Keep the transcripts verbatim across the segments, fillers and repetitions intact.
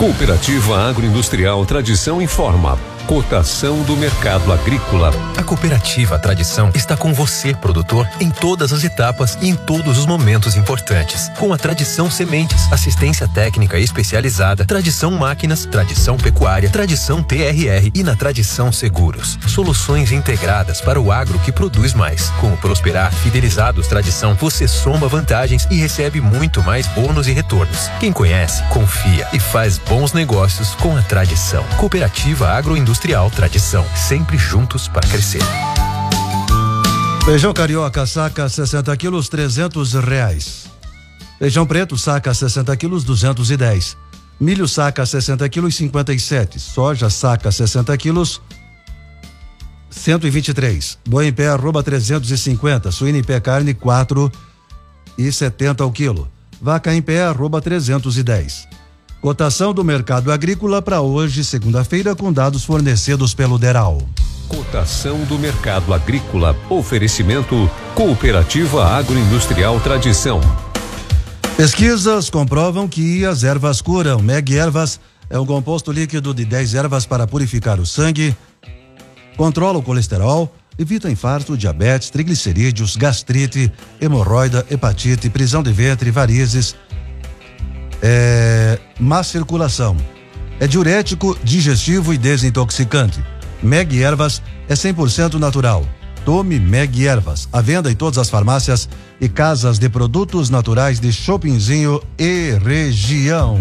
Cooperativa Agroindustrial Tradição informa. Cotação do mercado agrícola. A Cooperativa Tradição está com você, produtor, em todas as etapas e em todos os momentos importantes. Com a Tradição Sementes, assistência técnica especializada, Tradição Máquinas, Tradição Pecuária, Tradição T R R e na Tradição Seguros. Soluções integradas para o agro que produz mais. Com o Prosperar Fidelizados Tradição, você soma vantagens e recebe muito mais bônus e retornos. Quem conhece, confia e faz bons negócios com a Tradição. Cooperativa Agroindustrial Industrial Tradição, sempre juntos para crescer. Feijão carioca, saca sessenta quilos, trezentos reais. Feijão preto, saca sessenta quilos, duzentos e dez. Milho, saca sessenta quilos, cinquenta e sete. Soja, saca sessenta quilos, cento e vinte e três. Boi em pé, arroba trezentos e cinquenta. Suína em pé, carne, quatro e setenta ao quilo. Vaca em pé, arroba trezentos e dez. Cotação do mercado agrícola para hoje, segunda-feira, com dados fornecidos pelo Deral. Cotação do mercado agrícola. Oferecimento Cooperativa Agroindustrial Tradição. Pesquisas comprovam que as ervas curam. Meg Ervas é um composto líquido de dez ervas para purificar o sangue, controla o colesterol, evita infarto, diabetes, triglicerídeos, gastrite, hemorroida, hepatite, prisão de ventre, varizes, É, má circulação. É diurético, digestivo e desintoxicante. Meg Ervas é cem por cento natural. Tome Meg Ervas. À venda em todas as farmácias e casas de produtos naturais de Chopinzinho e região.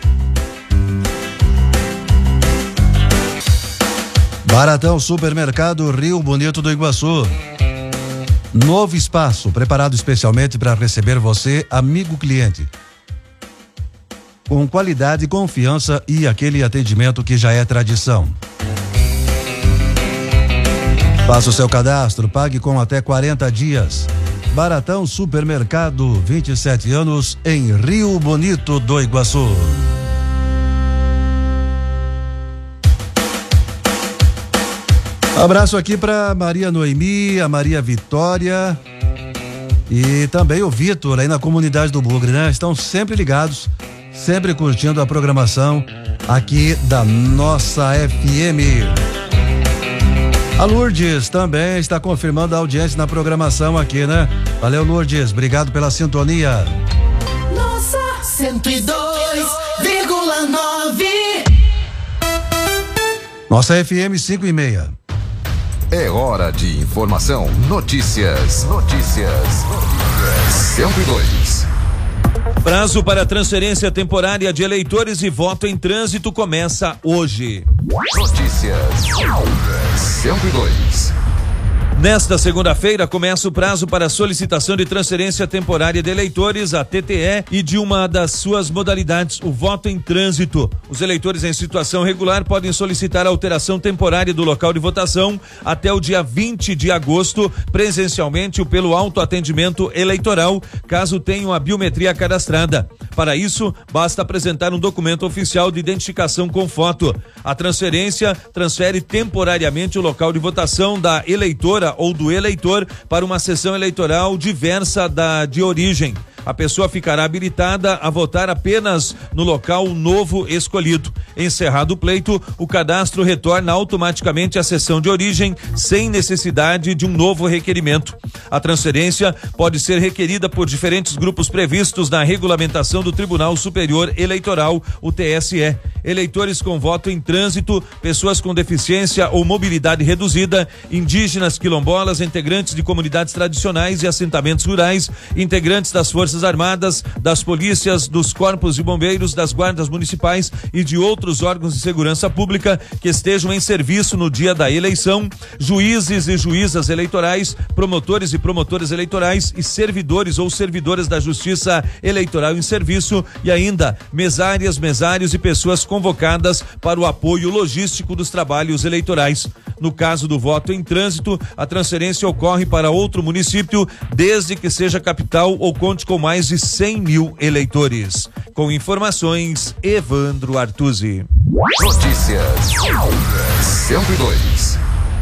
Baratão Supermercado Rio Bonito do Iguaçu. Novo espaço preparado especialmente para receber você, amigo cliente. Com qualidade, confiança e aquele atendimento que já é tradição. Faça o seu cadastro, pague com até quarenta dias. Baratão Supermercado, vinte e sete anos em Rio Bonito do Iguaçu. Abraço aqui para Maria Noemi, a Maria Vitória e também o Vitor aí na comunidade do Bugre, né? Estão sempre ligados, sempre curtindo a programação aqui da nossa F M. A Lourdes também está confirmando a audiência na programação aqui, né? Valeu, Lourdes, obrigado pela sintonia. Nossa, cento e dois vírgula nove. Nossa F M cinco e meia. É hora de informação. Notícias. Notícias. cento e dois. Prazo para transferência temporária de eleitores e voto em trânsito começa hoje. Notícias. cento e dois. Nesta segunda-feira começa o prazo para solicitação de transferência temporária de eleitores, a T T E, e de uma das suas modalidades, o voto em trânsito. Os eleitores em situação regular podem solicitar a alteração temporária do local de votação até o dia vinte de agosto, presencialmente ou pelo autoatendimento eleitoral, caso tenham a biometria cadastrada. Para isso, basta apresentar um documento oficial de identificação com foto. A transferência transfere temporariamente o local de votação da eleitora ou do eleitor para uma sessão eleitoral diversa da de origem. A pessoa ficará habilitada a votar apenas no local novo escolhido. Encerrado o pleito, o cadastro retorna automaticamente à sessão de origem, sem necessidade de um novo requerimento. A transferência pode ser requerida por diferentes grupos previstos na regulamentação do Tribunal Superior Eleitoral, o T S E. Eleitores com voto em trânsito, pessoas com deficiência ou mobilidade reduzida, indígenas, quilombolas, integrantes de comunidades tradicionais e assentamentos rurais, integrantes das Forças Armadas, das polícias, dos corpos de bombeiros, das guardas municipais e de outros órgãos de segurança pública que estejam em serviço no dia da eleição, juízes e juízas eleitorais, promotores e promotoras eleitorais e servidores ou servidoras da Justiça Eleitoral em serviço e ainda mesárias, mesários e pessoas convocadas para o apoio logístico dos trabalhos eleitorais. No caso do voto em trânsito, a transferência ocorre para outro município, desde que seja capital ou conte com mais de cem mil eleitores. Com informações, Evandro Artuzzi. Notícias cento e dois.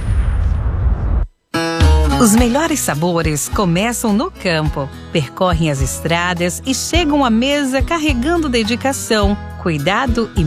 Os melhores sabores começam no campo, percorrem as estradas e chegam à mesa carregando dedicação, cuidado e